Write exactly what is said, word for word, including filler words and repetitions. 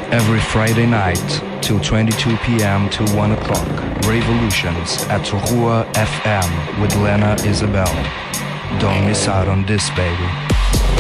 Every Friday night till twenty-two p m to one o'clock. Revolutions at Rua F M with Lena Isabel. Don't miss out on this, baby.